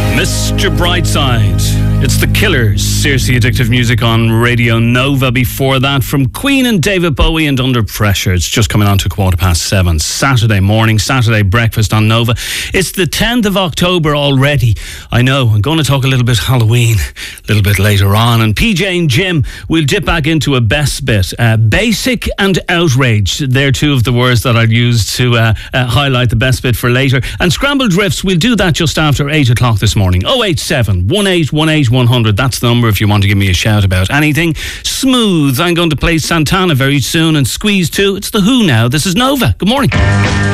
Mr. Brightside. It's The Killers, seriously addictive music on Radio Nova. Before that, from Queen and David Bowie and Under Pressure. It's just coming on to 7:15. Saturday morning, Saturday breakfast on Nova. It's the 10th of October already. I know, I'm going to talk a little bit Halloween a little bit later on. And PJ and Jim, we'll dip back into a best bit. Basic and outrage. They're two of the words that I'd use to highlight the best bit for later. And Scrambled Riffs, we'll do that just after 8 o'clock this morning. 087 1818 100. That's the number if you want to give me a shout about anything. Smooth. I'm going to play Santana very soon, and Squeeze too. It's The Who now. This is Nova. Good morning.